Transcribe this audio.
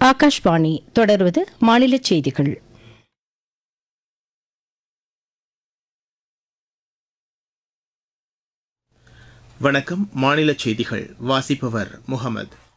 ஆகாஷ்வாணி. தொடர்வது மாநில செய்திகள். வணக்கம். மாநில செய்திகள் வாசிப்பவர் முகமது.